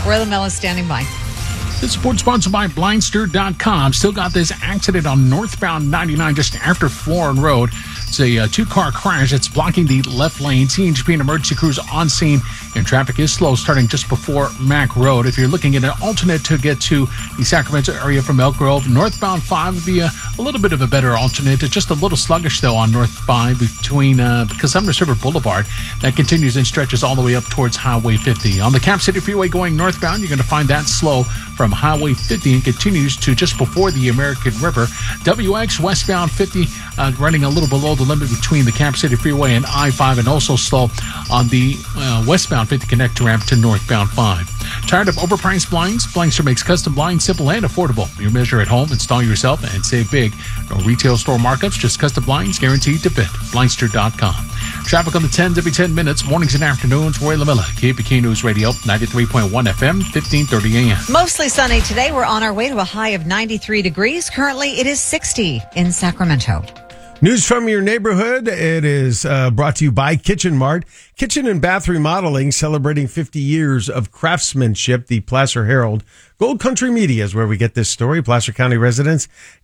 Roy LaMella is standing by. This report sponsored by Blindster.com. Still got this accident on northbound 99 just after Florin Road. It's a two-car crash that's blocking the left lane. CHP and emergency crews on scene, and traffic is slow starting just before Mack Road. If you're looking at an alternate to get to the Sacramento area from Elk Grove, northbound 5 would be a little bit of a better alternate. It's just a little sluggish, though, on North 5 between Cosumnes River Boulevard. That continues and stretches all the way up towards Highway 50. On the Cap City Freeway going northbound, you're going to find that slow from Highway 50 and continues to just before the American River. WX westbound 50 running a little below the limit between the Cap City Freeway and I-5, and also slow on the westbound 50 connector ramp to northbound 5. Tired of overpriced blinds? Blindster makes custom blinds simple and affordable. You measure at home, install yourself, and save big. No retail store markups, just custom blinds guaranteed to fit. Blindster.com. Traffic on the 10s every 10 minutes, mornings and afternoons. Roy LaMella, KPK News Radio, 93.1 FM, 1530 AM. Mostly sunny today. We're on our way to a high of 93 degrees. Currently, it is 60 in Sacramento. News from your neighborhood. It is brought to you by Kitchen Mart. Kitchen and bath remodeling, celebrating 50 years of craftsmanship. The Placer Herald. Gold Country Media is where we get this story. Placer County residents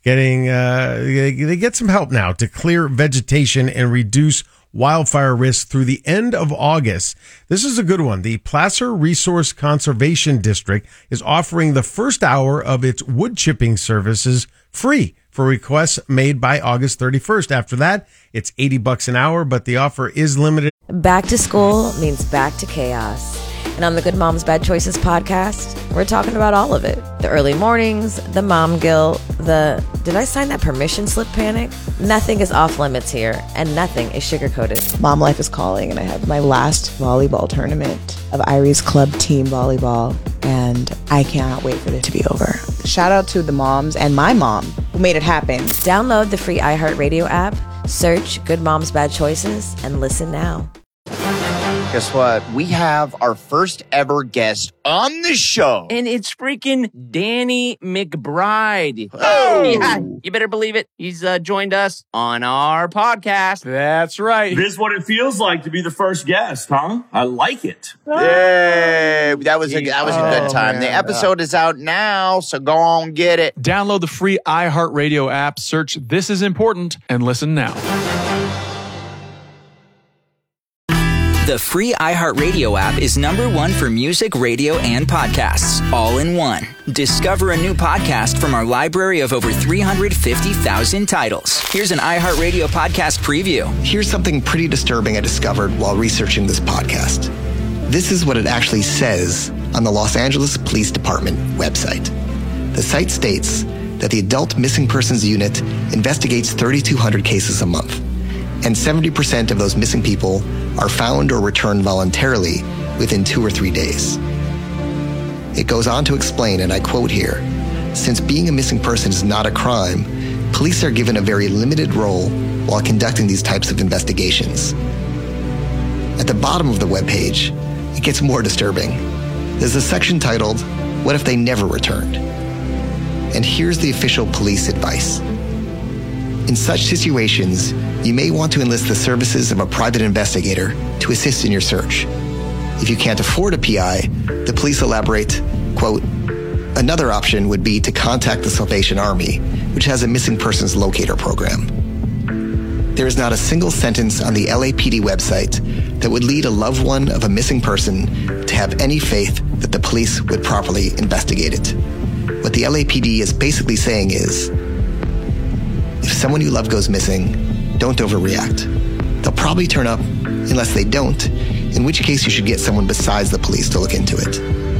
they get some help now to clear vegetation and reduce wildfire risk through the end of August. This is a good one. The Placer Resource Conservation District is offering the first hour of its wood chipping services free for requests made by August 31st. After that, it's $80 an hour, but the offer is limited. Back to school means back to chaos. And on the Good Moms Bad Choices podcast, we're talking about all of it. The early mornings, the mom guilt, the did I sign that permission slip panic? Nothing is off limits here, and nothing is sugar-coated. Mom life is calling, and I have my last volleyball tournament of Irie's club team volleyball, and I cannot wait for it to be over. Shout out to the moms and my mom who made it happen. Download the free iHeartRadio app, search Good Moms Bad Choices, and listen now. Guess what? We have our first ever guest on the show. And it's freaking Danny McBride. Oh! Yeah, you better believe it. He's joined us on our podcast. That's right. This is what it feels like to be the first guest, huh? I like it. Yay! That was a good time. Man. The episode is out now, so go on get it. Download the free iHeartRadio app, search This Is Important, and listen now. The free iHeartRadio app is #1 for music, radio, and podcasts, all in one. Discover a new podcast from our library of over 350,000 titles. Here's an iHeartRadio podcast preview. Here's something pretty disturbing I discovered while researching this podcast. This is what it actually says on the Los Angeles Police Department website. The site states that the Adult Missing Persons Unit investigates 3,200 cases a month, and 70% of those missing people are found or returned voluntarily within 2 or 3 days. It goes on to explain, and I quote here, since being a missing person is not a crime, police are given a very limited role while conducting these types of investigations. At the bottom of the webpage, it gets more disturbing. There's a section titled, What If They Never Returned? And here's the official police advice. In such situations, you may want to enlist the services of a private investigator to assist in your search. If you can't afford a PI, the police elaborate, quote, another option would be to contact the Salvation Army, which has a missing persons locator program. There is not a single sentence on the LAPD website that would lead a loved one of a missing person to have any faith that the police would properly investigate it. What the LAPD is basically saying is, if someone you love goes missing, don't overreact. They'll probably turn up unless they don't, in which case you should get someone besides the police to look into it.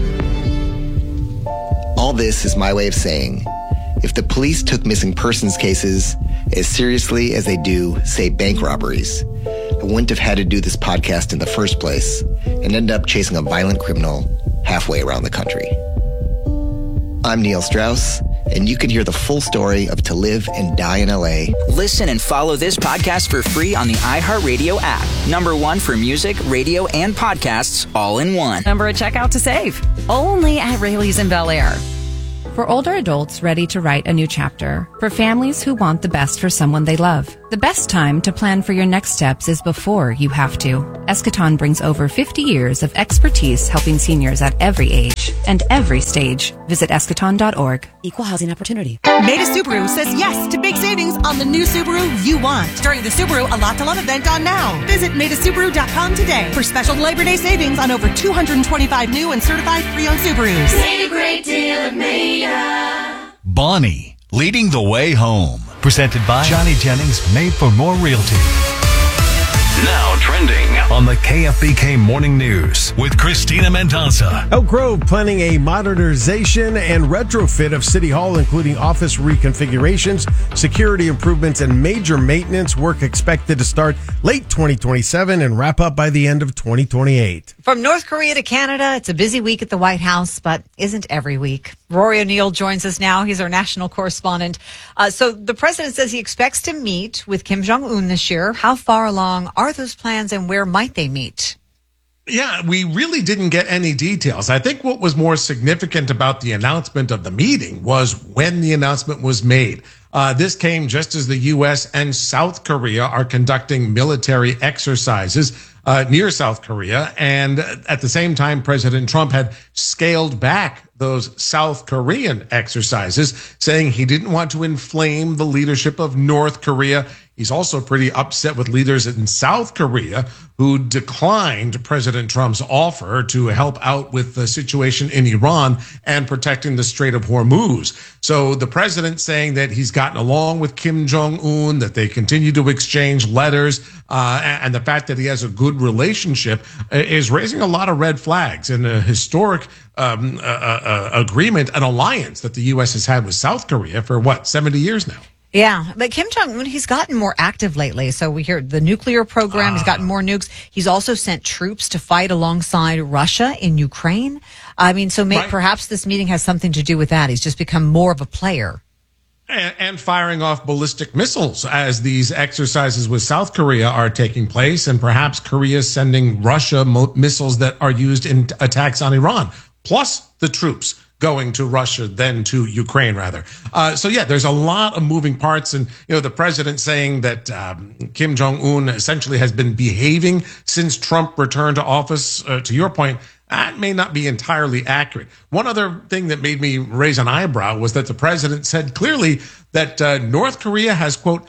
All this is my way of saying, if the police took missing persons cases as seriously as they do, say, bank robberies, I wouldn't have had to do this podcast in the first place and end up chasing a violent criminal halfway around the country. I'm Neil Strauss, and you can hear the full story of To Live and Die in LA. Listen and follow this podcast for free on the iHeartRadio app. #1 for music, radio, and podcasts, all in one. Number at checkout to save. Only at Rayleigh's in Bel Air. For older adults ready to write a new chapter. For families who want the best for someone they love. The best time to plan for your next steps is before you have to. Eschaton brings over 50 years of expertise helping seniors at every age. and every stage. Visit eschaton.org. Equal housing opportunity. Maida Subaru says yes to big savings on the new Subaru you want during the Subaru A Lot to Love event on now. Visit MaidaSubaru.com today for special Labor Day savings on over 225 new and certified pre-owned Subarus. Made a great deal at Maida. Bonnie, leading the way home. Presented by Johnny Jennings, Made for More Realty. Now trending on the KFBK Morning News with Christina Mendoza. Elk Grove planning a modernization and retrofit of City Hall, including office reconfigurations, security improvements, and major maintenance work expected to start late 2027 and wrap up by the end of 2028. From North Korea to Canada, it's a busy week at the White House, but isn't every week. Rory O'Neill joins us now. He's our national correspondent. So the president says he expects to meet with Kim Jong-un this year. How far along are those plans and where might they meet? Yeah, we really didn't get any details. I think what was more significant about the announcement of the meeting was when the announcement was made. This came just as the U.S. and South Korea are conducting military exercises near South Korea. And at the same time, President Trump had scaled back those South Korean exercises, saying he didn't want to inflame the leadership of North Korea. He's also pretty upset with leaders in South Korea who declined President Trump's offer to help out with the situation in Iran and protecting the Strait of Hormuz. So the president saying that he's gotten along with Kim Jong-un, that they continue to exchange letters, and the fact that he has a good relationship is raising a lot of red flags in a historic agreement, an alliance that the U.S. has had with South Korea for 70 years now. Yeah, but Kim Jong-un, he's gotten more active lately. So we hear the nuclear program, he's gotten more nukes. He's also sent troops to fight alongside Russia in Ukraine. I mean, so perhaps this meeting has something to do with that. He's just become more of a player. And firing off ballistic missiles as these exercises with South Korea are taking place. And perhaps Korea is sending Russia missiles that are used in attacks on Iran, plus the troops going to Russia, then to Ukraine, rather. So, yeah, there's a lot of moving parts. And, the president saying that Kim Jong-un essentially has been behaving since Trump returned to office, to your point, that may not be entirely accurate. One other thing that made me raise an eyebrow was that the president said clearly that North Korea has, quote,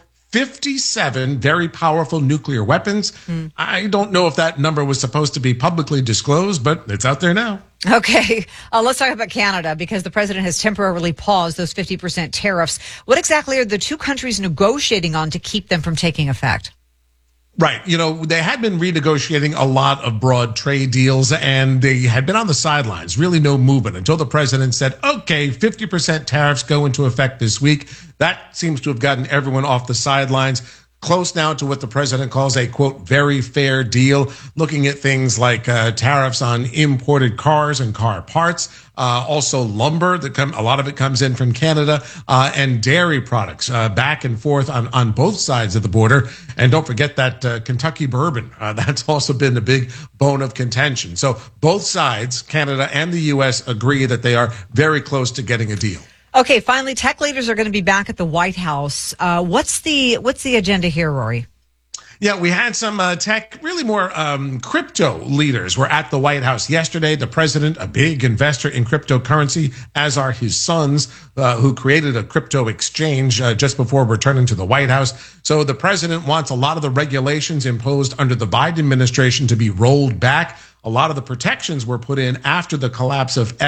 57 very powerful nuclear weapons. I don't know if that number was supposed to be publicly disclosed, but it's out there now. Okay, let's talk about Canada, because the president has temporarily paused those 50% tariffs. What exactly are the two countries negotiating on to keep them from taking effect? Right. They had been renegotiating a lot of broad trade deals, and they had been on the sidelines, really no movement until the president said, okay, 50% tariffs go into effect this week. That seems to have gotten everyone off the sidelines. Close now to what the president calls a, quote, very fair deal, looking at things like tariffs on imported cars and car parts, also lumber, a lot of it comes in from Canada, and dairy products, back and forth on both sides of the border. And don't forget that Kentucky bourbon, that's also been a big bone of contention. So both sides, Canada and the U.S., agree that they are very close to getting a deal. Okay, finally, tech leaders are going to be back at the White House. What's the agenda here, Rory? Yeah, we had some tech, really more crypto leaders were at the White House yesterday. The president, a big investor in cryptocurrency, as are his sons, who created a crypto exchange just before returning to the White House. So the president wants a lot of the regulations imposed under the Biden administration to be rolled back. A lot of the protections were put in after the collapse of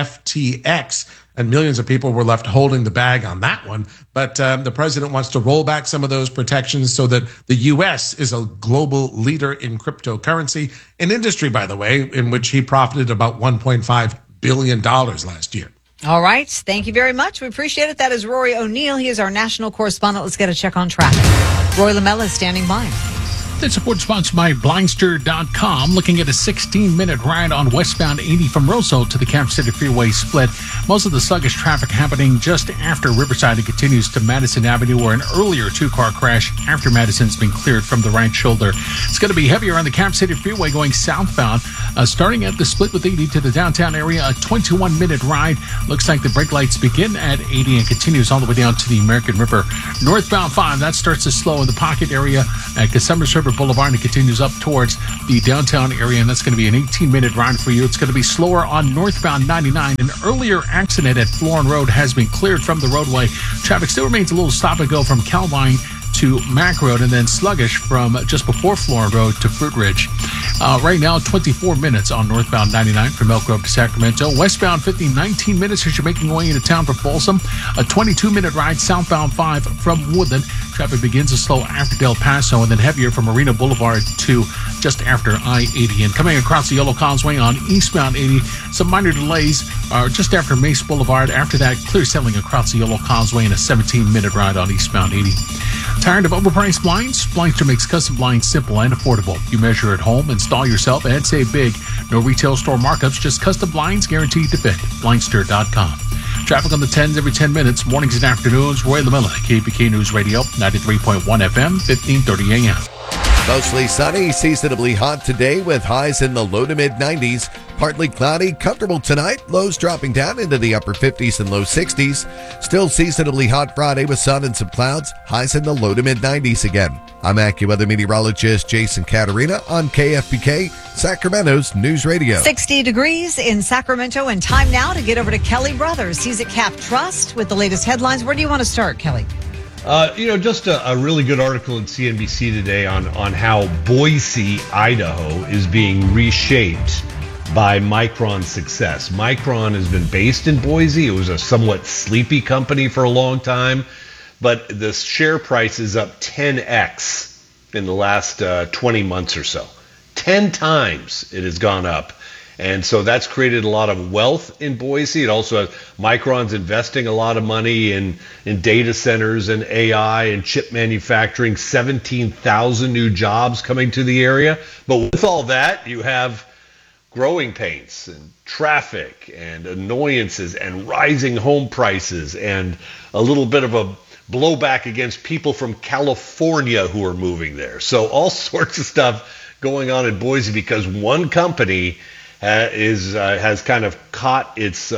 FTX, and millions of people were left holding the bag on that one. But the president wants to roll back some of those protections so that the U.S. is a global leader in cryptocurrency, an industry, by the way, in which he profited about $1.5 billion last year. All right. Thank you very much. We appreciate it. That is Rory O'Neill. He is our national correspondent. Let's get a check on traffic. Roy Lamella is standing by. This report sponsored by Blindster.com. Looking at a 16-minute ride on westbound 80 from Roseau to the Cap City Freeway split. Most of the sluggish traffic happening just after Riverside. It continues to Madison Avenue, where an earlier two-car crash after Madison's been cleared from the right shoulder. It's going to be heavier on the Cap City Freeway going southbound. Starting at the split with 80 to the downtown area, a 21-minute ride. Looks like the brake lights begin at 80 and continues all the way down to the American River. Northbound 5, that starts to slow in the pocket area at Customers River Everett Boulevard, and it continues up towards the downtown area, and that's going to be an 18-minute ride for you. It's going to be slower on northbound 99. An earlier accident at Florin Road has been cleared from the roadway. Traffic still remains a little stop and go from Calvine to Mac Road, and then sluggish from just before Florin Road to Fruit Ridge. Right now, 24 minutes on northbound 99 from Elk Grove to Sacramento. Westbound 50, 19 minutes as you're making your way into town for Folsom. A 22-minute ride southbound 5 from Woodland. Traffic begins to slow after Del Paso, and then heavier from Marina Boulevard to just after I-80. And coming across the Yellow Causeway on eastbound 80, some minor delays are just after Mace Boulevard. After that, clear sailing across the Yellow Causeway and a 17-minute ride on eastbound 80. Tired of overpriced blinds? Blindster makes custom blinds simple and affordable. You measure at home, install yourself, and save big. No retail store markups, just custom blinds guaranteed to fit. Blindster.com. Traffic on the 10s every 10 minutes, mornings and afternoons. Roy LaMilla, KPK News Radio, 93.1 FM, 1530 AM. Mostly sunny, seasonably hot today with highs in the low to mid 90s. Partly cloudy, comfortable tonight. Lows dropping down into the upper 50s and low 60s. Still seasonably hot Friday with sun and some clouds. Highs in the low to mid 90s again. I'm AccuWeather meteorologist Jason Caterina on KFBK, Sacramento's News Radio. 60 degrees in Sacramento, and time now to get over to Kelly Brothers. He's at Cap Trust with the latest headlines. Where do you want to start, Kelly? Just a really good article in CNBC today on how Boise, Idaho is being reshaped by Micron's success. Micron has been based in Boise. It was a somewhat sleepy company for a long time, but the share price is up 10x in the last 20 months or so. 10 times it has gone up. And so that's created a lot of wealth in Boise. It also has Micron's investing a lot of money in data centers and AI and chip manufacturing, 17,000 new jobs coming to the area. But with all that, you have growing pains and traffic and annoyances and rising home prices and a little bit of a blowback against people from California who are moving there. So all sorts of stuff going on in Boise because one company has kind of caught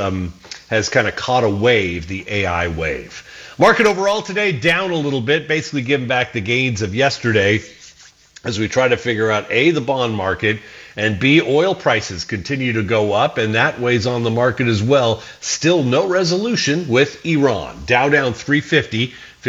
a wave, the AI wave. Market overall today down a little bit, basically giving back the gains of yesterday as we try to figure out A, the bond market, and B, oil prices continue to go up, and that weighs on the market as well. Still no resolution with Iran. Dow down 350,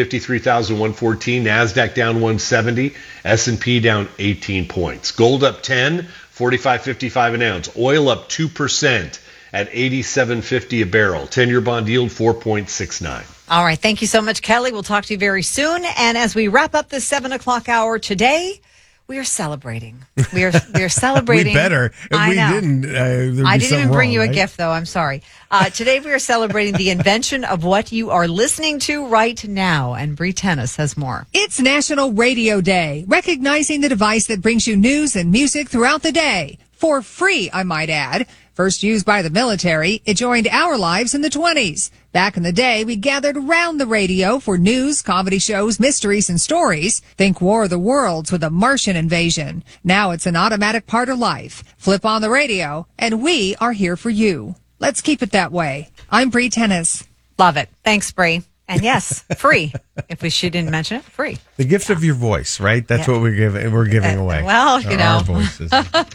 53,114. NASDAQ down 170. S&P down 18 points. Gold up 10, 45.55 an ounce. Oil up 2% at 87.50 a barrel. 10-year bond yield 4.69. All right. Thank you so much, Kelly. We'll talk to you very soon. And as we wrap up this 7 o'clock hour today, we are celebrating. We are celebrating. We better. If I we know. didn't, I didn't even bring you right? a gift, though. I'm sorry. Today we are celebrating the invention of what you are listening to right now. And Bree Tennis has more. It's National Radio Day, recognizing the device that brings you news and music throughout the day. For free, I might add. First used by the military, it joined our lives in the 20s. Back in the day, we gathered around the radio for news, comedy shows, mysteries, and stories. Think War of the Worlds with a Martian invasion. Now it's an automatic part of life. Flip on the radio, and we are here for you. Let's keep it that way. I'm Bree Tennis. Love it. Thanks, Bree. And yes, free. She didn't mention it, free. The gift of your voice, right? That's what we're giving away. Well, you know. Our voices.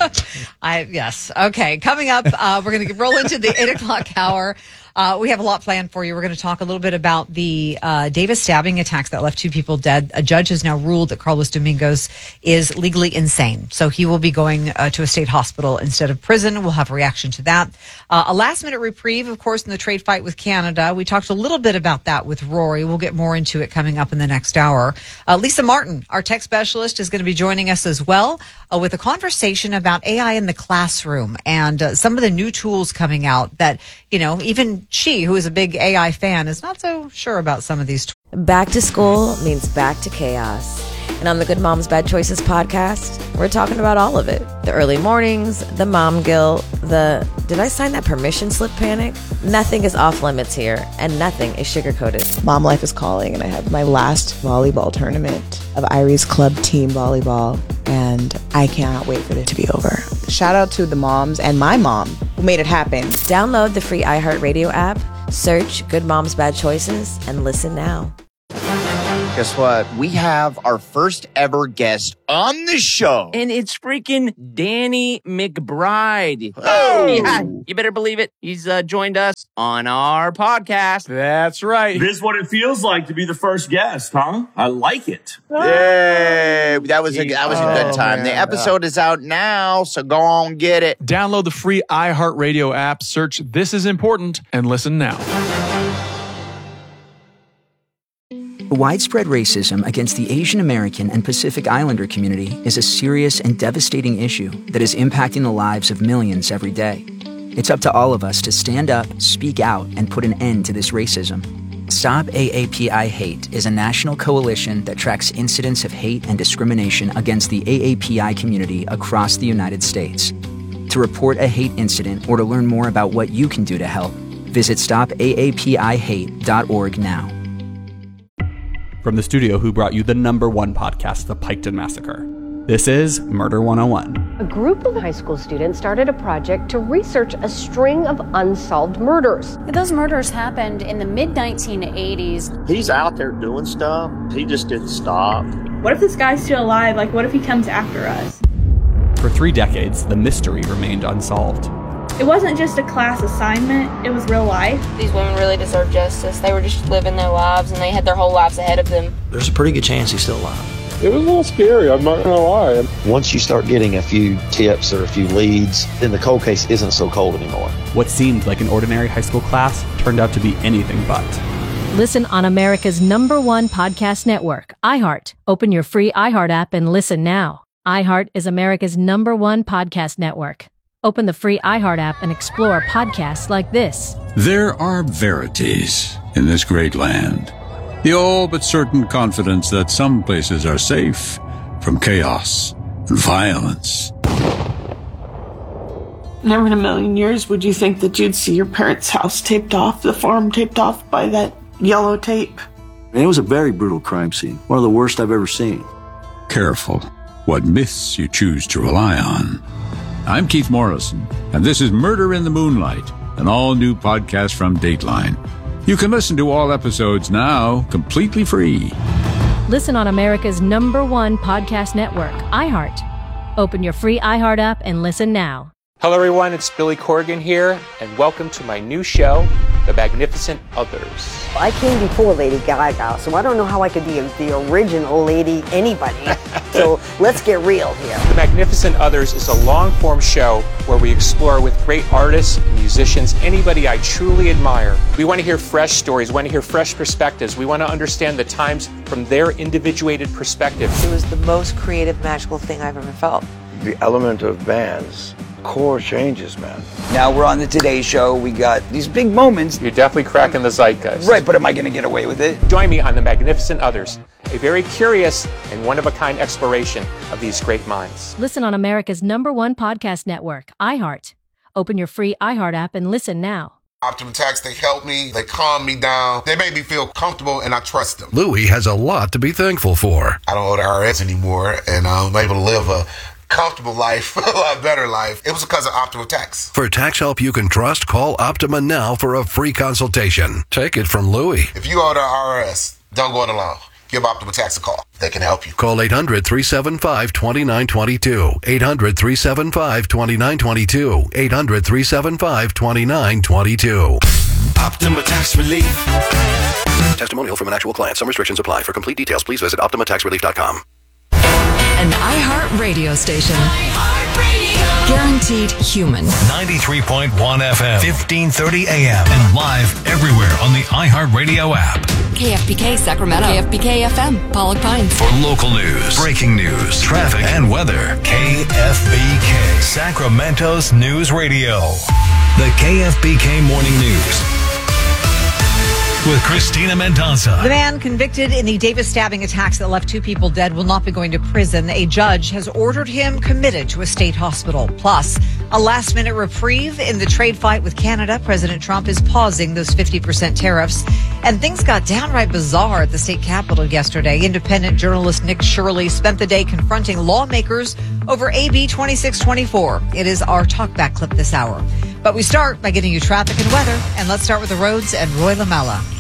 Yes. Okay. Coming up, we're going to roll into the 8 o'clock hour. We have a lot planned for you. We're going to talk a little bit about the Davis stabbing attacks that left 2 people dead. A judge has now ruled that Carlos Domingos is legally insane. So he will be going to a state hospital instead of prison. We'll have a reaction to that. A last-minute reprieve, of course, in the trade fight with Canada. We talked a little bit about that with Rory. We'll get more into it coming up in the next hour. Lisa Martin, our tech specialist, is going to be joining us as well with a conversation about AI in the classroom and some of the new tools coming out that, even she, who is a big AI fan, is not so sure about some of these tools. Back to school means back to chaos. And on the Good Moms Bad Choices podcast, we're talking about all of it. The early mornings, the mom guilt, did I sign that permission slip panic? Nothing is off limits here, and nothing is sugar-coated. Mom life is calling, and I have my last volleyball tournament of Iris Club Team Volleyball, and I cannot wait for it to be over. Shout out to the moms and my mom who made it happen. Download the free iHeartRadio app, search Good Moms Bad Choices, and listen now. Guess what? We have our first ever guest on the show. And it's freaking Danny McBride. Oh! Yeah, you better believe it. He's joined us on our podcast. That's right. This is what it feels like to be the first guest, huh? I like it. Yay! That was a good time. Man. The episode is out now, so go on get it. Download the free iHeartRadio app, search This Is Important, and listen now. Widespread racism against the Asian American and Pacific Islander community is a serious and devastating issue that is impacting the lives of millions every day. It's up to all of us to stand up, speak out, and put an end to this racism. Stop AAPI Hate is a national coalition that tracks incidents of hate and discrimination against the AAPI community across the United States. To report a hate incident or to learn more about what you can do to help, visit stopaapihate.org now. From the studio who brought you the #1 podcast, The Piketon Massacre. This is Murder 101. A group of high school students started a project to research a string of unsolved murders. Those murders happened in the mid-1980s. He's out there doing stuff. He just didn't stop. What if this guy's still alive? Like, what if he comes after us? For 3 decades, the mystery remained unsolved. It wasn't just a class assignment, it was real life. These women really deserve justice. They were just living their lives and they had their whole lives ahead of them. There's a pretty good chance he's still alive. It was a little scary, I'm not gonna lie. Once you start getting a few tips or a few leads, then the cold case isn't so cold anymore. What seemed like an ordinary high school class turned out to be anything but. Listen on America's #1 podcast network, iHeart. Open your free iHeart app and listen now. iHeart is America's #1 podcast network. Open the free iHeart app and explore podcasts like this. There are verities in this great land. The all but certain confidence that some places are safe from chaos and violence. Never in a million years would you think that you'd see your parents' house taped off, the farm taped off by that yellow tape. And it was a very brutal crime scene. One of the worst I've ever seen. Careful what myths you choose to rely on. I'm Keith Morrison, and this is Murder in the Moonlight, an all-new podcast from Dateline. You can listen to all episodes now, completely free. Listen on America's #1 podcast network, iHeart. Open your free iHeart app and listen now. Hello everyone, it's Billy Corgan here, and welcome to my new show, The Magnificent Others. I came before Lady Gaga, so I don't know how I could be the original Lady anybody. So let's get real here. The Magnificent Others is a long-form show where we explore with great artists and musicians anybody I truly admire. We want to hear fresh stories, we want to hear fresh perspectives, we want to understand the times from their individuated perspective. It was the most creative, magical thing I've ever felt. The element of bands. Core changes, man. Now we're on the Today Show. We got these big moments. You're definitely cracking the zeitgeist. Right, but am I going to get away with it? Join me on The Magnificent Others, a very curious and one-of-a-kind exploration of these great minds. Listen on America's #1 podcast network, iHeart. Open your free iHeart app and listen now. Optimum Tax, they help me, they calm me down, they make me feel comfortable, and I trust them. Louis has a lot to be thankful for. I don't owe the IRS anymore, and I'm able to live a comfortable life, a lot better life. It was because of Optima Tax. For tax help you can trust, call Optima now for a free consultation. Take it from Louis. If you owe the IRS, don't go it alone. Give Optima Tax a call. They can help you. Call 800-375-2922. 800-375-2922. 800-375-2922. Optima Tax Relief. Testimonial from an actual client. Some restrictions apply. For complete details, please visit OptimaTaxRelief.com. An iHeart radio station. Guaranteed human. 93.1 FM, 1530 AM, and live everywhere on the iHeart Radio app. KFBK Sacramento. KFBK FM, Pollock Pines. For local news, breaking news, traffic, and weather, KFBK, Sacramento's News Radio. The KFBK Morning News. With Christina Mendoza. The man convicted in the Davis stabbing attacks that left 2 people dead will not be going to prison. A judge has ordered him committed to a state hospital. Plus, a last-minute reprieve in the trade fight with Canada. President Trump is pausing those 50% tariffs. And things got downright bizarre at the state capitol yesterday. Independent journalist Nick Shirley spent the day confronting lawmakers over AB 2624. It is our talkback clip this hour. But we start by getting you traffic and weather. And let's start with the roads and Roy Lamella.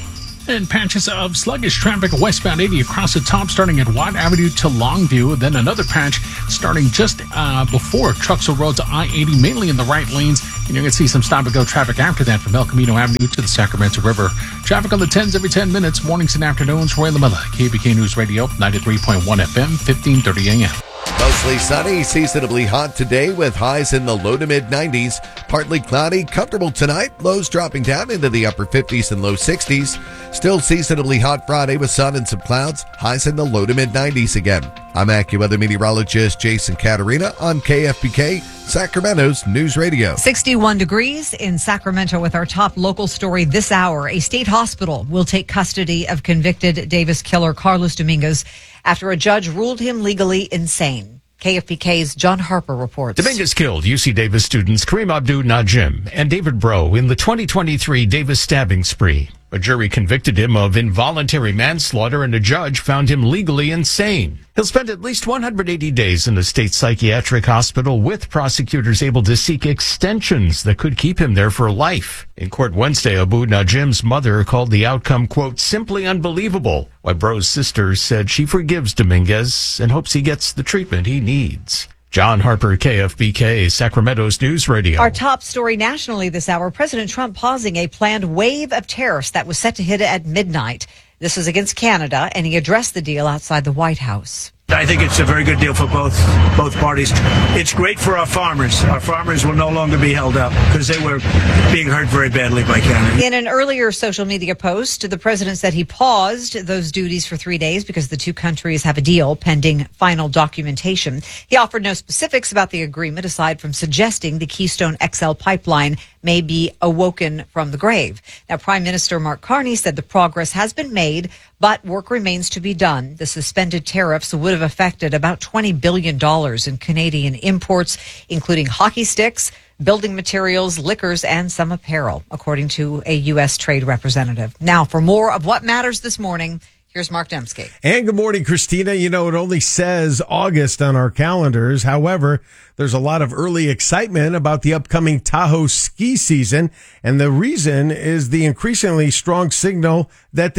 And patches of sluggish traffic westbound 80 across the top, starting at Watt Avenue to Longview. Then another patch starting just before Truxell Road to I-80, mainly in the right lanes. And you're going to see some stop-and-go traffic after that from El Camino Avenue to the Sacramento River. Traffic on the 10s every 10 minutes, mornings and afternoons. Roy Lamella, KFBK News Radio, 93.1 FM, 1530 AM. Mostly sunny, seasonably hot today with highs in the low to mid 90s. Partly cloudy, comfortable tonight. Lows dropping down into the upper 50s and low 60s. Still seasonably hot Friday with sun and some clouds. Highs in the low to mid 90s again. I'm AccuWeather meteorologist Jason Caterina on KFBK, Sacramento's News Radio. 61 degrees in Sacramento with our top local story this hour. A state hospital will take custody of convicted Davis killer Carlos Dominguez after a judge ruled him legally insane. KFBK's John Harper reports. Dominguez killed UC Davis students Kareem Abdul-Najim and David Breaux in the 2023 Davis stabbing spree. A jury convicted him of involuntary manslaughter and a judge found him legally insane. He'll spend at least 180 days in a state psychiatric hospital with prosecutors able to seek extensions that could keep him there for life. In court Wednesday, Abdul-Najim's mother called the outcome, quote, simply unbelievable, while Breaux's sister said she forgives Dominguez and hopes he gets the treatment he needs. John Harper, KFBK, Sacramento's News Radio. Our top story nationally this hour, President Trump pausing a planned wave of tariffs that was set to hit at midnight. This is against Canada, and he addressed the deal outside the White House. I think it's a very good deal for both parties. It's great for our farmers. Our farmers will no longer be held up because they were being hurt very badly by Canada. In an earlier social media post, the president said he paused those duties for 3 days because the two countries have a deal pending final documentation. He offered no specifics about the agreement aside from suggesting the Keystone XL pipeline may be awoken from the grave. Now, Prime Minister Mark Carney said the progress has been made, but work remains to be done. The suspended tariffs would have affected about $20 billion in Canadian imports, including hockey sticks, building materials, liquors, and some apparel, according to a U.S. trade representative. Now, for more of what matters this morning, here's Mark Demske. And good morning, Christina. You know, it only says August on our calendars. However, there's a lot of early excitement about the upcoming Tahoe ski season. And the reason is the increasingly strong signal that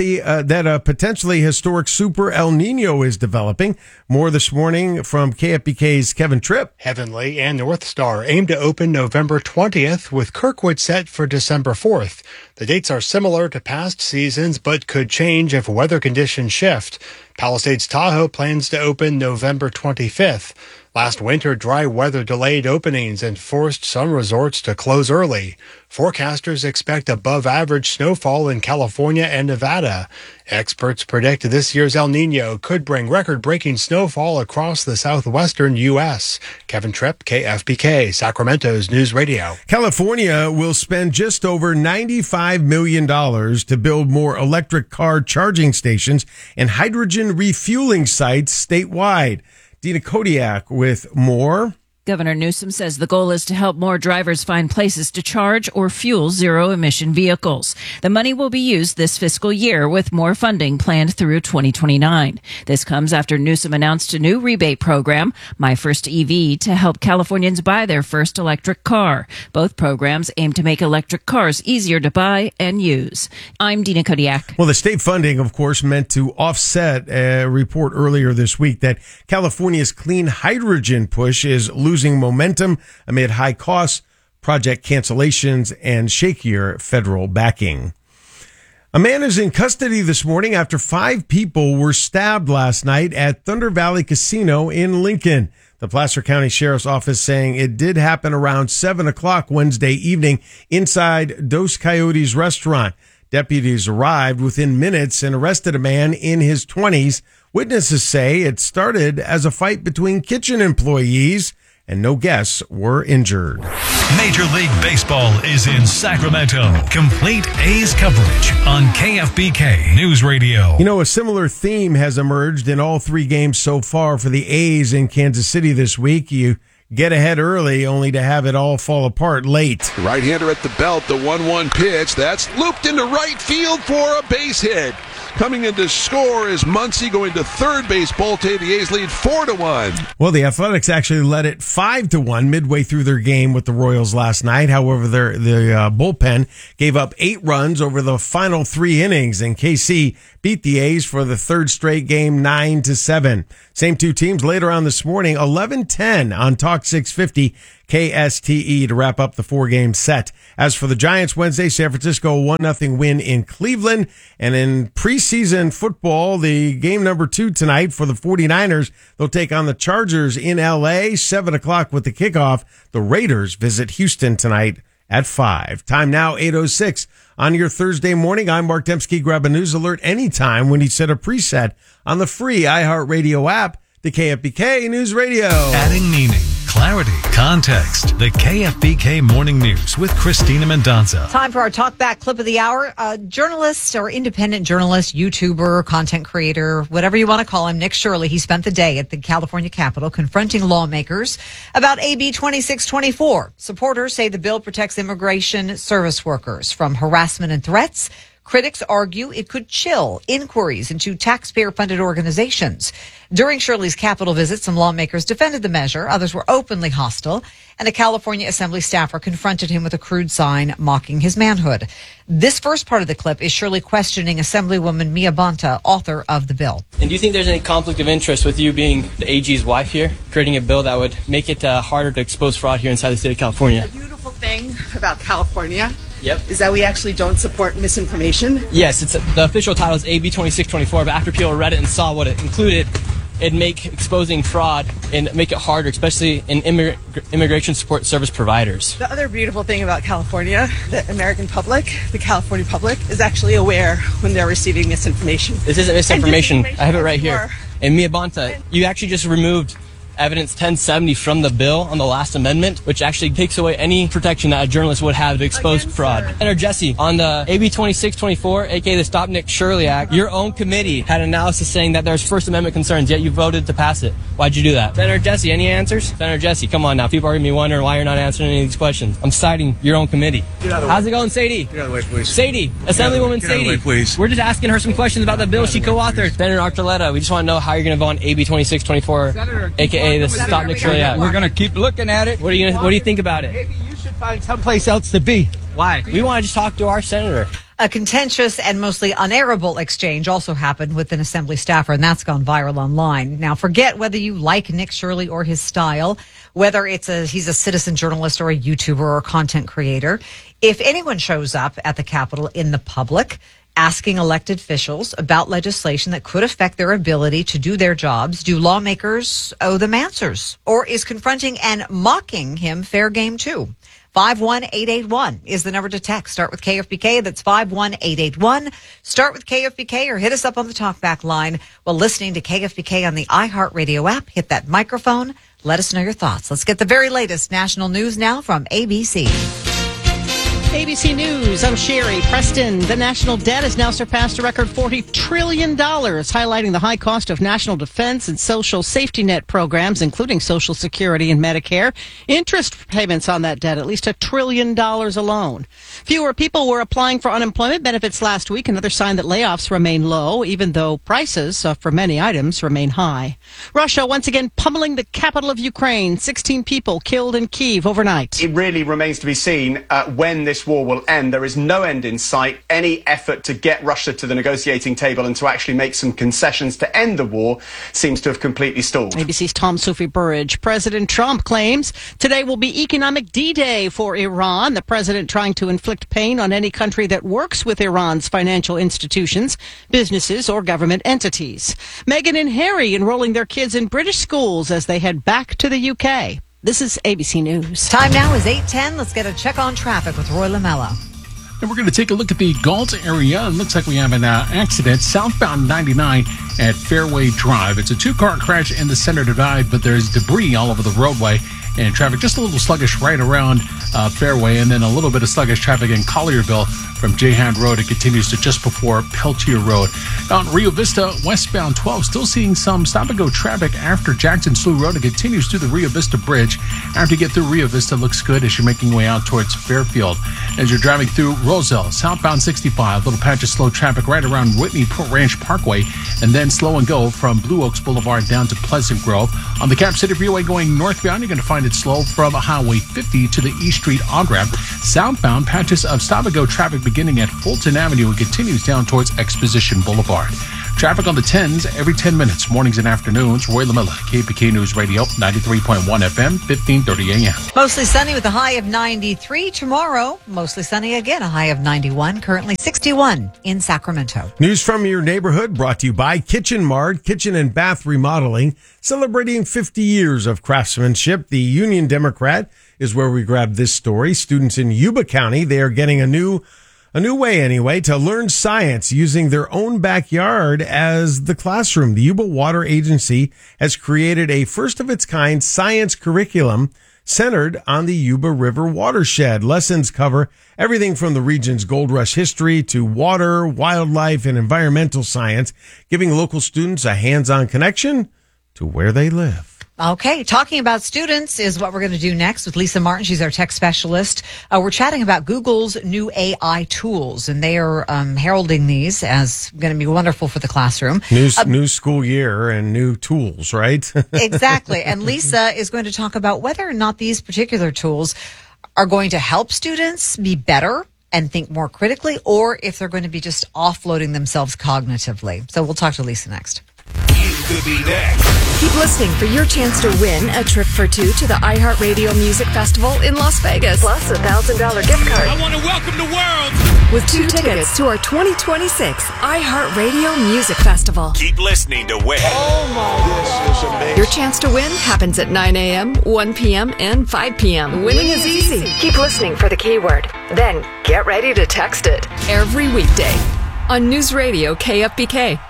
a potentially historic super El Nino is developing. More this morning from KFBK's Kevin Tripp. Heavenly and North Star aim to open November 20th with Kirkwood set for December 4th. The dates are similar to past seasons, but could change if weather conditions shift. Palisades Tahoe plans to open November 25th. Last winter, dry weather delayed openings and forced some resorts to close early. Forecasters expect above-average snowfall in California and Nevada. Experts predict this year's El Nino could bring record-breaking snowfall across the southwestern U.S. Kevin Tripp, KFBK, Sacramento's News Radio. California will spend just over $95 million to build more electric car charging stations and hydrogen refueling sites statewide. Dina Kodiak with more. Governor Newsom says the goal is to help more drivers find places to charge or fuel zero-emission vehicles. The money will be used this fiscal year with more funding planned through 2029. This comes after Newsom announced a new rebate program, My First EV, to help Californians buy their first electric car. Both programs aim to make electric cars easier to buy and use. I'm Dina Kodiak. Well, the state funding, of course, meant to offset a report earlier this week that California's clean hydrogen push is losing momentum amid high costs, project cancellations, and shakier federal backing. A man is in custody this morning after 5 people were stabbed last night at Thunder Valley Casino in Lincoln. The Placer County Sheriff's Office saying it did happen around 7 o'clock Wednesday evening inside Dos Coyotes restaurant. Deputies arrived within minutes and arrested a man in his 20s. Witnesses say it started as a fight between kitchen employees, and no guests were injured. Major League Baseball is in Sacramento. Complete A's coverage on KFBK News Radio. You know, a similar theme has emerged in all 3 games so far for the A's in Kansas City this week. You get ahead early only to have it all fall apart late. Right-hander at the belt, the 1-1 pitch. That's looped into right field for a base hit. Coming in to score is Muncie going to third base. Bolte, the A's lead 4-1. Well, the Athletics actually led it 5-1 midway through their game with the Royals last night. However, the bullpen gave up 8 runs over the final 3 innings, and KC beat the A's for the third straight game 9-7. Same two teams later on this morning, 11-10 on Talk 650 KSTE to wrap up the 4-game set. As for the Giants Wednesday, San Francisco 1-0 win in Cleveland. And in preseason football, the game number 2 tonight for the 49ers, they'll take on the Chargers in LA, 7 o'clock with the kickoff. The Raiders visit Houston tonight at 5. Time now, 8:06. On your Thursday morning, I'm Mark Dembski. Grab a news alert anytime when you set a preset on the free iHeartRadio app, the KFBK News Radio. Adding meaning, clarity, context. The KFBK Morning News with Christina Mendonça. Time for our talkback clip of the hour. Journalist or independent journalist, YouTuber, content creator, whatever you want to call him, Nick Shirley, he spent the day at the California Capitol confronting lawmakers about AB 2624. Supporters say the bill protects immigration service workers from harassment and threats. Critics argue it could chill inquiries into taxpayer-funded organizations. During Shirley's Capitol visit, some lawmakers defended the measure. Others were openly hostile, and a California Assembly staffer confronted him with a crude sign mocking his manhood. This first part of the clip is Shirley questioning Assemblywoman Mia Bonta, author of the bill. And do you think there's any conflict of interest with you being the AG's wife here, creating a bill that would make it harder to expose fraud here inside the state of California? The beautiful thing about California is that we actually don't support misinformation. Yes, the official title is AB 2624, but after people read it and saw what it included, it'd make exposing fraud and make it harder, especially in immigration support service providers. The other beautiful thing about California, the American public, the California public, is actually aware when they're receiving misinformation. This isn't misinformation. I have it right here. And Mia Bonta, you actually just removed Evidence 1070 from the bill on the last amendment, which actually takes away any protection that a journalist would have to expose fraud. Senator Jesse, on the AB 2624, aka the Stop Nick Shirley Act, your own committee had analysis saying that there's First Amendment concerns, yet you voted to pass it. Why'd you do that? Senator Jesse, any answers? Senator Jesse, come on now. People are going to be wondering why you're not answering any of these questions. I'm citing your own committee. How's it going, Sadie? Get out of the way, please. Sadie, Assemblywoman Sadie. Get out of the way, please. We're just asking her some questions about the bill she co-authored. Senator Archuleta, we just want to know how you're going to vote on AB 2624, aka the Stop Nick Shirley Act. We're going to keep looking at it. What do you think about it? Maybe you should find someplace else to be. Why? We want to just talk to our senator. A contentious and mostly unairable exchange also happened with an Assembly staffer, and that's gone viral online. Now, forget whether you like Nick Shirley or his style, whether he's a citizen journalist or a YouTuber or a content creator. If anyone shows up at the Capitol in the public asking elected officials about legislation that could affect their ability to do their jobs, do lawmakers owe them answers? Or is confronting and mocking him fair game too? 51881 is the number to text. Start with KFBK. That's 51881. Start with KFBK or hit us up on the talkback line while listening to KFBK on the iHeartRadio app. Hit that microphone. Let us know your thoughts. Let's get the very latest national news now from ABC. ABC News, I'm Sherry Preston. The national debt has now surpassed a record $40 trillion, highlighting the high cost of national defense and social safety net programs, including Social Security and Medicare. Interest payments on that debt, at least $1 trillion alone. Fewer people were applying for unemployment benefits last week, another sign that layoffs remain low, even though prices for many items remain high. Russia once again pummeling the capital of Ukraine. 16 people killed in Kyiv overnight. It really remains to be seen when this war will end. There is no end in sight. Any effort to get Russia to the negotiating table and to actually make some concessions to end the war seems to have completely stalled. ABC's Tom Sophie Burridge. President Trump claims today will be economic D-Day for Iran. The president trying to inflict pain on any country that works with Iran's financial institutions, businesses, or government entities. Meghan and Harry enrolling their kids in British schools as they head back to the UK. This is ABC News. Time now is 8:10. Let's get a check on traffic with Roy Lamella. And we're going to take a look at the Galt area. It looks like we have an accident southbound 99 at Fairway Drive. It's a two-car crash in the center divide, but there's debris all over the roadway. And traffic just a little sluggish right around Fairway, and then a little bit of sluggish traffic in Collierville From Jayhan Road, it continues to just before Peltier Road. On Rio Vista, westbound 12, still seeing some stop-and-go traffic after Jackson Slough Road. It continues to the Rio Vista Bridge. After you get through Rio Vista, looks good as you're making your way out towards Fairfield. As you're driving through Roselle, southbound 65, little patch of slow traffic right around Whitney Ranch Parkway, and then slow and go from Blue Oaks Boulevard down to Pleasant Grove. On the Cap City Freeway going northbound, you're going to find it slow from Highway 50 to the East Street on-ramp. Southbound, patches of stop-and-go traffic beginning at Fulton Avenue and continues down towards Exposition Boulevard. Traffic on the 10s every 10 minutes, mornings and afternoons. Roy LaMilla, KPK News Radio, 93.1 FM, 1530 AM. Mostly sunny with a high of 93. Tomorrow, mostly sunny again, a high of 91. Currently 61 in Sacramento. News from your neighborhood brought to you by Kitchen Mart, Kitchen and Bath Remodeling, celebrating 50 years of craftsmanship. The Union Democrat is where we grabbed this story. Students in Yuba County, they are getting a new way anyway to learn science using their own backyard as the classroom. The Yuba Water Agency has created a first of its kind science curriculum centered on the Yuba River watershed. Lessons cover everything from the region's gold rush history to water, wildlife, and environmental science, giving local students a hands-on connection to where they live. Okay, talking about students is what we're going to do next with Lisa Martin. She's our tech specialist. We're chatting about Google's new AI tools, and they are heralding these as going to be wonderful for the classroom. New school year and new tools, right? Exactly. And Lisa is going to talk about whether or not these particular tools are going to help students be better and think more critically, or if they're going to be just offloading themselves cognitively. So we'll talk to Lisa next. You could be next. Keep listening for your chance to win a trip for two to the iHeartRadio Music Festival in Las Vegas. Plus a $1,000 gift card. I want to welcome the world with two tickets to our 2026 iHeartRadio Music Festival. Keep listening to win. Oh my! This is amazing. Your chance to win happens at 9 a.m., 1 p.m., and 5 p.m. Winning is easy. Keep listening for the keyword. Then get ready to text it every weekday on News Radio KFBK.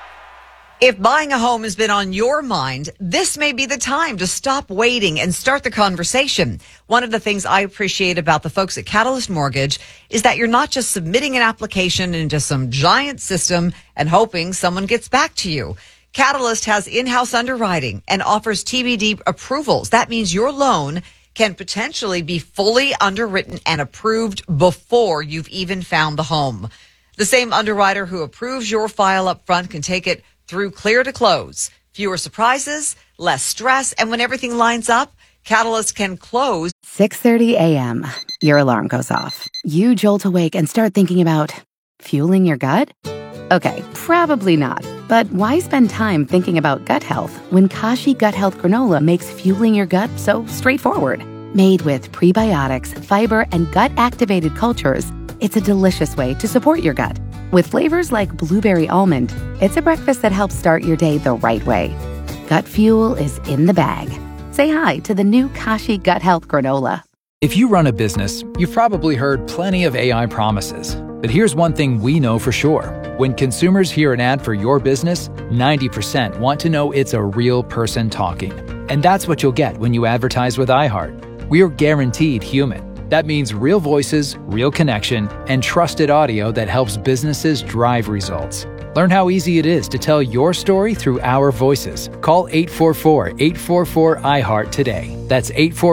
If buying a home has been on your mind, this may be the time to stop waiting and start the conversation. One of the things I appreciate about the folks at Catalyst Mortgage is that you're not just submitting an application into some giant system and hoping someone gets back to you. Catalyst has in-house underwriting and offers TBD approvals. That means your loan can potentially be fully underwritten and approved before you've even found the home. The same underwriter who approves your file up front can take it through clear to close. Fewer surprises, less stress, and when everything lines up, Catalyst can close. 6:30 a.m. Your alarm goes off. You jolt awake and start thinking about fueling your gut? Okay, probably not. But why spend time thinking about gut health when Kashi Gut Health Granola makes fueling your gut so straightforward? Made with prebiotics, fiber, and gut-activated cultures, it's a delicious way to support your gut. With flavors like blueberry almond, it's a breakfast that helps start your day the right way. Gut fuel is in the bag. Say hi to the new Kashi Gut Health Granola. If you run a business, you've probably heard plenty of AI promises. But here's one thing we know for sure. When consumers hear an ad for your business, 90% want to know it's a real person talking. And that's what you'll get when you advertise with iHeart. We're guaranteed human. That means real voices, real connection, and trusted audio that helps businesses drive results. Learn how easy it is to tell your story through our voices. Call 844-844-iHeart today. That's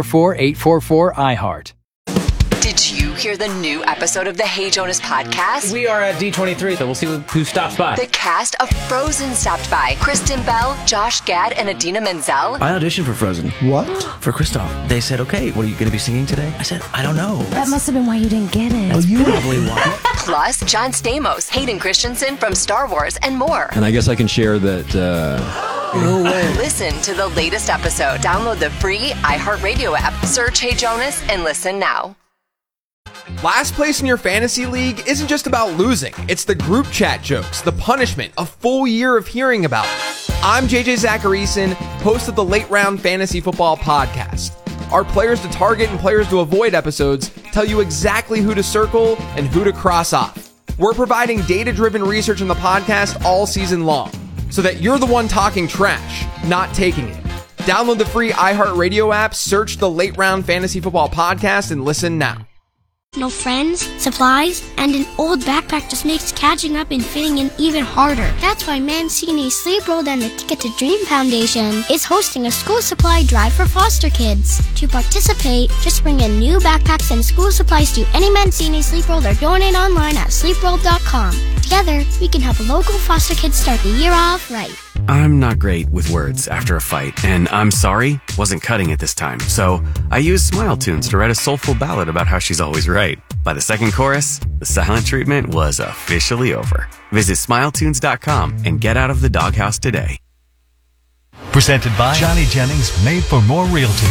844-844-iHeart. Did you hear the new episode of the Hey Jonas podcast? We are at D23, so we'll see who stops by. The cast of Frozen stopped by. Kristen Bell, Josh Gad, and Idina Menzel. I auditioned for Frozen. What? For Kristoff. They said, okay, what are you going to be singing today? I said, I don't know. That must have been why you didn't get it. That's probably why. Plus, John Stamos, Hayden Christensen from Star Wars, and more. And I guess I can share that... No way. Listen to the latest episode. Download the free iHeartRadio app. Search Hey Jonas and listen now. Last place in your fantasy league isn't just about losing. It's the group chat jokes, the punishment, a full year of hearing about it. I'm JJ Zacharyson, host of the Late Round Fantasy Football Podcast. Our players to target and players to avoid episodes tell you exactly who to circle and who to cross off. We're providing data-driven research in the podcast all season long, so that you're the one talking trash, not taking it. Download the free iHeartRadio app, search the Late Round Fantasy Football Podcast, and listen now. No friends, supplies, and an old backpack just makes catching up and fitting in even harder. That's why Mancini Sleep World and the Ticket to Dream Foundation is hosting a school supply drive for foster kids. To participate, just bring in new backpacks and school supplies to any Mancini Sleep World or donate online at sleepworld.com. Together, we can help local foster kids start the year off right. I'm not great with words after a fight, and I'm sorry wasn't cutting it this time. So I used Smile Tunes to write a soulful ballad about how she's always right. By the second chorus, the silent treatment was officially over. Visit SmileTunes.com and get out of the doghouse today. Presented by Johnny Jennings, made for more realty.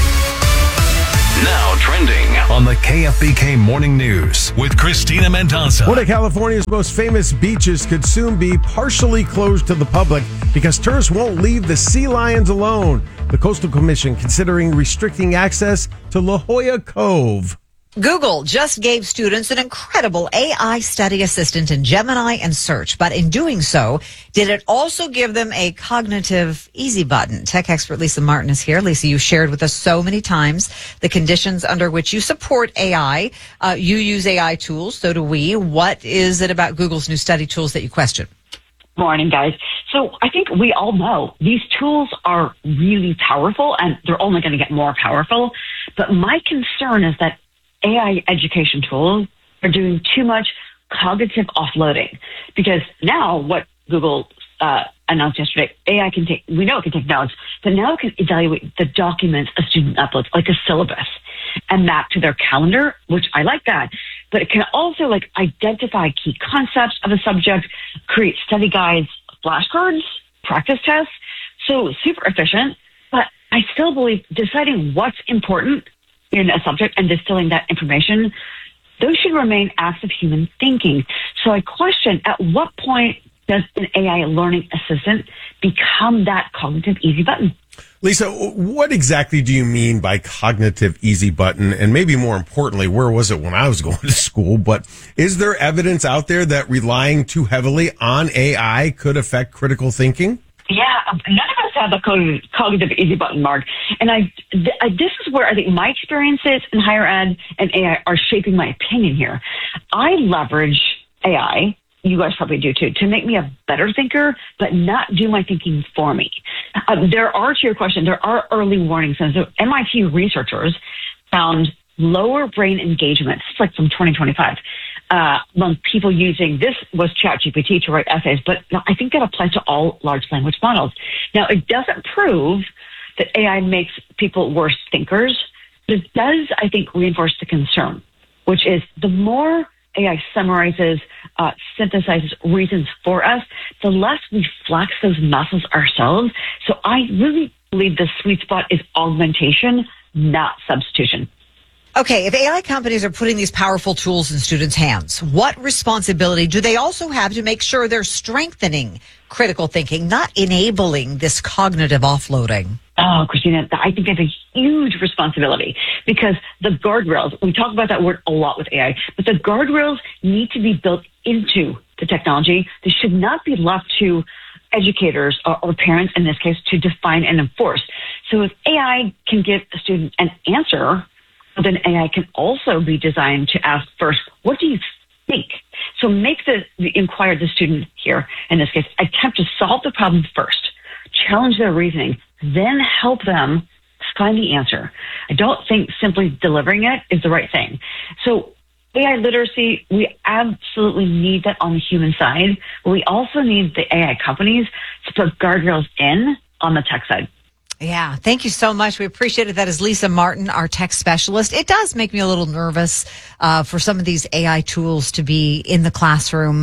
Now trending on the KFBK Morning News with Christina Mendoza. One of California's most famous beaches could soon be partially closed to the public because tourists won't leave the sea lions alone. The Coastal Commission considering restricting access to La Jolla Cove. Google just gave students an incredible AI study assistant in Gemini and Search, but in doing so, did it also give them a cognitive easy button? Tech expert Lisa Martin is here. Lisa, you shared with us so many times the conditions under which you support AI. You use AI tools, so do we. What is it about Google's new study tools that you question? Morning, guys. So I think we all know these tools are really powerful, and they're only going to get more powerful. But my concern is that AI education tools are doing too much cognitive offloading, because now what Google announced yesterday, AI can take, we know it can take notes, but now it can evaluate the documents a student uploads, like a syllabus, and map to their calendar, which I like that. But it can also like identify key concepts of a subject, create study guides, flashcards, practice tests. So super efficient, but I still believe deciding what's important in a subject and distilling that information, those should remain acts of human thinking. So I question, at what point does an AI learning assistant become that cognitive easy button? Lisa, what exactly do you mean by cognitive easy button? And maybe more importantly, where was it when I was going to school? But is there evidence out there that relying too heavily on AI could affect critical thinking? Yeah, none of us have a cognitive easy button, Mark. And this is where I think my experiences in higher ed and AI are shaping my opinion here. I leverage AI, you guys probably do too, to make me a better thinker, but not do my thinking for me. There are, to your question, there are early warning signs. So MIT researchers found lower brain engagement, it's like from 2025, among people using, this was ChatGPT to write essays, but I think that applies to all large language models. Now, it doesn't prove that AI makes people worse thinkers, but it does, I think, reinforce the concern, which is the more AI summarizes, synthesizes reasons for us, the less we flex those muscles ourselves. So I really believe the sweet spot is augmentation, not substitution. Okay, if AI companies are putting these powerful tools in students' hands, what responsibility do they also have to make sure they're strengthening critical thinking, not enabling this cognitive offloading? Oh, Christina, I think that's a huge responsibility, because the guardrails, we talk about that word a lot with AI, but the guardrails need to be built into the technology. They should not be left to educators or parents, in this case, to define and enforce. So if AI can give a student an answer, then AI can also be designed to ask first, what do you think? So make the inquire the student here, in this case, attempt to solve the problem first, challenge their reasoning, then help them find the answer. I don't think simply delivering it is the right thing. So AI literacy, we absolutely need that on the human side, but we also need the AI companies to put guardrails in on the tech side. Yeah, thank you so much. We appreciate it. That is Lisa Martin, our tech specialist. It does make me a little nervous for some of these AI tools to be in the classroom,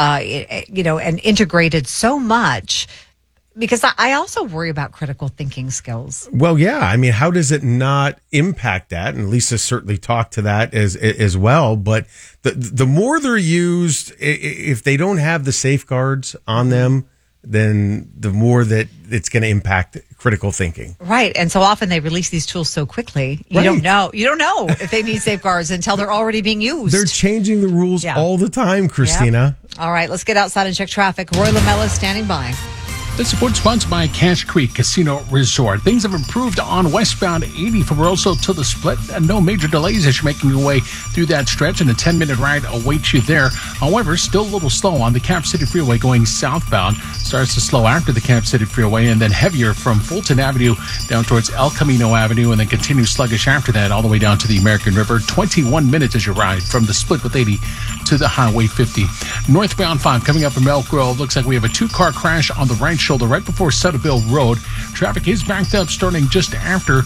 and integrated so much, because I also worry about critical thinking skills. Well, yeah. I mean, how does it not impact that? And Lisa certainly talked to that as well. But the more they're used, if they don't have the safeguards on them, then the more that it's going to impact critical thinking. Right. And so often they release these tools so quickly. You don't know if they need safeguards until they're already being used. They're changing the rules all the time, Christina. Yep. All right, let's get outside and check traffic. Roy Lamella is standing by. This report is sponsored by Cache Creek Casino Resort. Things have improved on westbound 80 from Roseau to the Split, and no major delays as you're making your way through that stretch, and a 10-minute ride awaits you there. However, still a little slow on the Cap City Freeway going southbound. Starts to slow after the Cap City Freeway, and then heavier from Fulton Avenue down towards El Camino Avenue, and then continues sluggish after that all the way down to the American River. 21 minutes as you ride from the Split with 80 to the Highway 50. Northbound 5 coming up from Elk Grove. Looks like we have a two-car crash on the right shoulder right before Sutterville Road. Traffic is backed up starting just after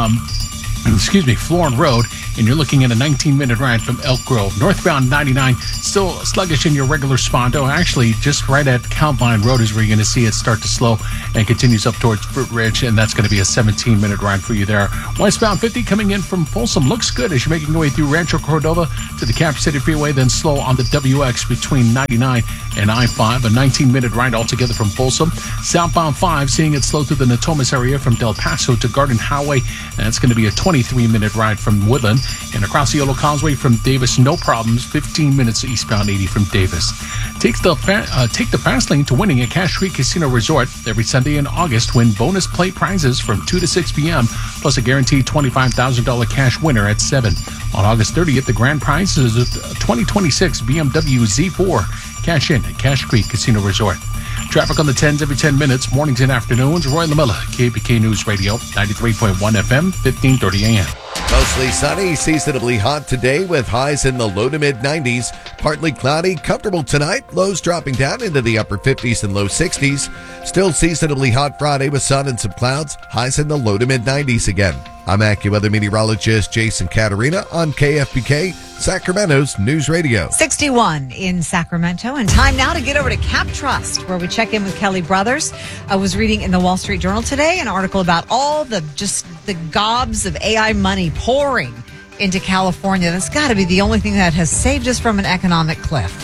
Florin Road, and you're looking at a 19-minute ride from Elk Grove. Northbound 99, still sluggish in your regular spot. Oh, actually, just right at Calvine Road is where you're going to see it start to slow and continues up towards Fruit Ridge, and that's going to be a 17-minute ride for you there. Westbound 50 coming in from Folsom looks good as you're making your way through Rancho Cordova to the Cap City Freeway, then slow on the WX between 99 and I-5, a 19-minute ride altogether from Folsom. Southbound 5, seeing it slow through the Natomas area from Del Paso to Garden Highway, and that's going to be a 23-minute ride from Woodland. And across the Yolo Causeway from Davis, no problems, 15 minutes eastbound 80 from Davis. Take the fast lane to winning at Cache Creek Casino Resort every Sunday in August. Win bonus play prizes from 2 to 6 p.m., plus a guaranteed $25,000 cash winner at 7. On August 30th, the grand prize is a 2026 BMW Z4. Cash in at Cache Creek Casino Resort. Traffic on the 10s every 10 minutes, mornings and afternoons. Roy Lamella, KBK News Radio, 93.1 FM, 1530 AM. Mostly sunny, seasonably hot today with highs in the low to mid 90s. Partly cloudy, comfortable tonight. Lows dropping down into the upper 50s and low 60s. Still seasonably hot Friday with sun and some clouds. Highs in the low to mid 90s again. I'm AccuWeather meteorologist Jason Caterina on KFBK, Sacramento's News Radio. 61 in Sacramento, and time now to get over to Cap Trust, where we check in with Kelly Brothers. I was reading in the Wall Street Journal today an article about all the gobs of AI money pouring into California. That's got to be the only thing that has saved us from an economic cliff.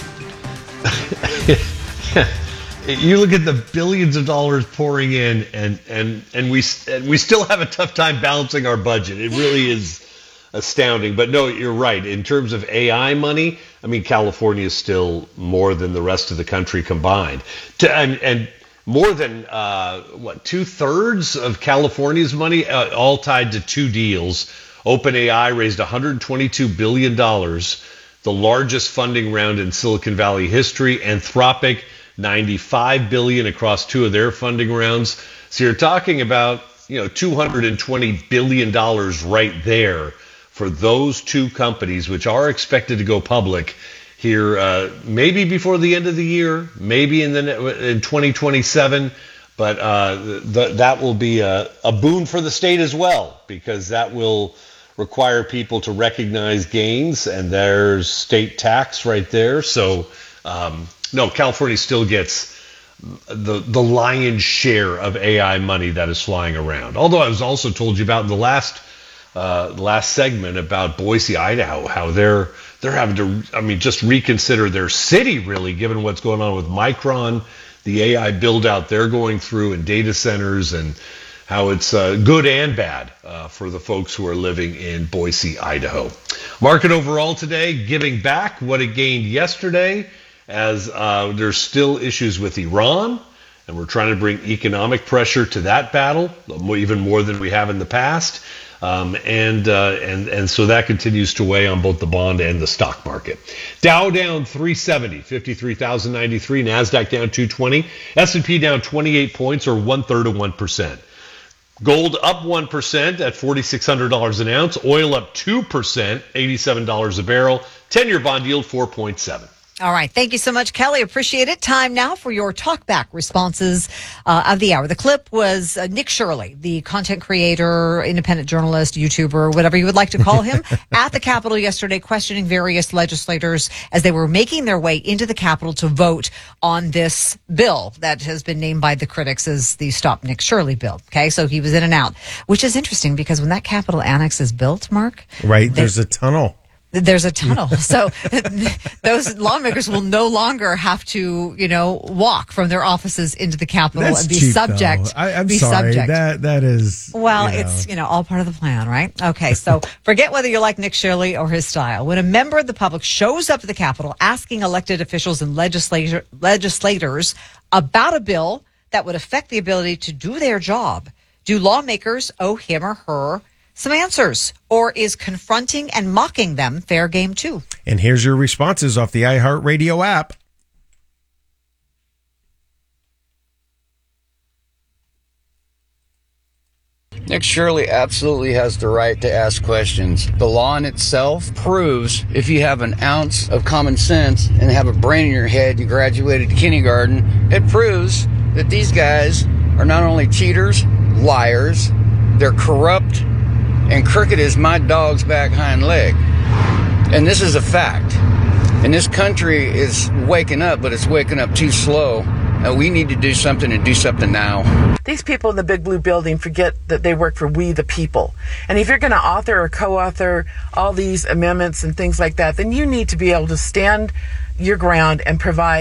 You look at the billions of dollars pouring in, and we still have a tough time balancing our budget. It really is astounding. But no, you're right. In terms of AI money, I mean, California is still more than the rest of the country combined. And more than, 2/3 of California's money, all tied to two deals. OpenAI raised $122 billion, the largest funding round in Silicon Valley history. Anthropic, $95 billion across two of their funding rounds. So you're talking about, $220 billion right there for those two companies, which are expected to go public here, maybe before the end of the year, maybe in 2027. But that will be a boon for the state as well, because that will require people to recognize gains, and there's state tax right there. So, no, California still gets the lion's share of AI money that is flying around. Although I was also told you about in the last segment about Boise, Idaho, how they're having to, just reconsider their city, really, given what's going on with Micron, the AI build out they're going through, and data centers, and how it's good and bad for the folks who are living in Boise, Idaho. Market overall today giving back what it gained yesterday, as there's still issues with Iran, and we're trying to bring economic pressure to that battle, even more than we have in the past. And so that continues to weigh on both the bond and the stock market. Dow down 370, 53,093. NASDAQ down 220. S&P down 28 points, or 1/3 of 1%. Gold up 1% at $4,600 an ounce. Oil up 2%, $87 a barrel. 10-year bond yield 4.7. All right. Thank you so much, Kelly. Appreciate it. Time now for your talkback responses of the hour. The clip was Nick Shirley, the content creator, independent journalist, YouTuber, whatever you would like to call him, at the Capitol yesterday, questioning various legislators as they were making their way into the Capitol to vote on this bill that has been named by the critics as the Stop Nick Shirley bill. Okay, so he was in and out, which is interesting because when that Capitol Annex is built, Mark, there's a tunnel. There's a tunnel. So those lawmakers will no longer have to, walk from their offices into the Capitol and be cheap, subject. I'm sorry. That is. Well, it's, all part of the plan, right? Okay. So forget whether you like Nick Shirley or his style. When a member of the public shows up at the Capitol asking elected officials and legislators about a bill that would affect the ability to do their job? Do lawmakers owe him or her some answers? Or is confronting and mocking them fair game too? And here's your responses off the iHeartRadio app. Nick Shirley absolutely has the right to ask questions. The law in itself proves if you have an ounce of common sense and have a brain in your head, you graduated kindergarten, it proves that these guys are not only cheaters, liars, they're corrupt, and crooked as my dog's back hind leg. And this is a fact. And this country is waking up, but it's waking up too slow. We need to do something and do something now. These people in the big blue building forget that they work for we the people. And if you're going to author or co-author all these amendments and things like that, then you need to be able to stand your ground and provide